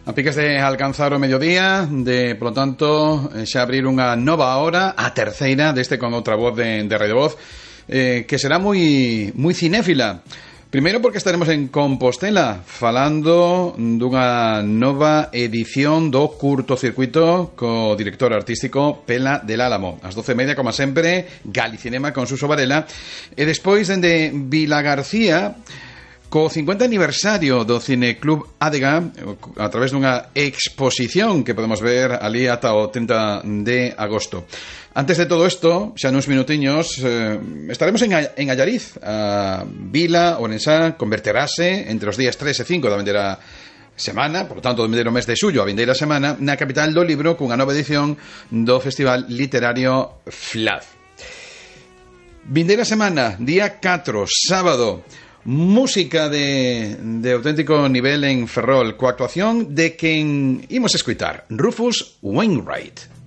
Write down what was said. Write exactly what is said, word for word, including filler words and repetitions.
A piques de alcanzar o mediodía, de, polo tanto, xa abrir unha nova hora, a terceira deste con outra voz de, de Radio Voz, eh, que será moi, moi cinéfila. Primeiro porque estaremos en Compostela falando dunha nova edición do curtocircuito co director artístico Pela del Álamo. Ás doce e media, como sempre, Galicinema con Suso Varela. E despois, dende Vilagarcía, co cincuenta aniversario do Cineclub Adega, a través dunha exposición que podemos ver ali ata o trinta de agosto. Antes de todo isto, xa nuns minutiños, eh, estaremos en, en Allariz. A Vila Ourensá converterase entre os días tres e cinco da vindeira semana, por lo tanto, do vindeiro mes de xullo a vindeira semana, na capital do libro, cunha nova edición do Festival Literario FLAD. Vindeira semana, día catro, sábado, música de, de auténtico nivel en Ferrol, coa actuación de quen imos escutar, Rufus Wainwright.